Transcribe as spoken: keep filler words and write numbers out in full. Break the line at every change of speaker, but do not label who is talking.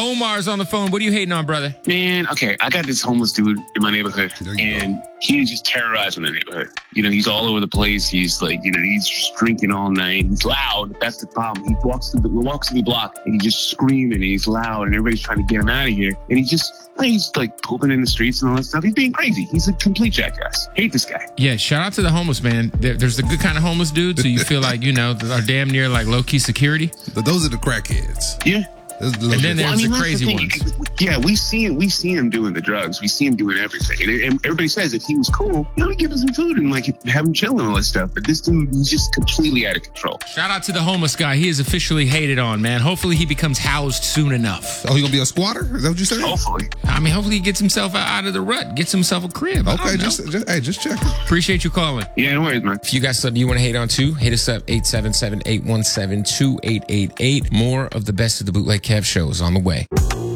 Omar's on the phone. What are you hating on, brother?
Man, okay, I got this homeless dude in my neighborhood, and go. He's just terrorizing the neighborhood. You know, he's all over the place. He's like, you know, he's just drinking all night. He's loud. That's the problem. He walks through the, walks through the block, and he's just screaming, and he's loud, and everybody's trying to get him out of here. And he just, he's like pooping in the streets and all that stuff. He's being crazy. He's a complete jackass. Hate this guy.
Yeah, shout out to the homeless, man. There, there's the good kind of homeless dudes who you feel like, you know, are damn near like low-key security.
But those are the crackheads.
Yeah.
And then there's well, I mean, the crazy the ones.
Yeah, we see him. We see him doing the drugs. We see him doing everything. And, and everybody says if he was cool, you know, he'd give him some food and like have him chill and all that stuff. But this dude, he's just completely out of control.
Shout out to the homeless guy. He is officially hated on, man. Hopefully he becomes housed soon enough.
Oh, he gonna be a squatter? Is that what you saying?
Hopefully.
I mean, hopefully he gets himself out of the rut, gets himself a crib.
Okay, just, just hey, just check.
Appreciate you calling.
Yeah, no worries, man.
If you got something you want to hate on too, hit us up eight seven seven, eight one seven, two eight eight eight. More of the best of the Bootleg Kev show is on the way.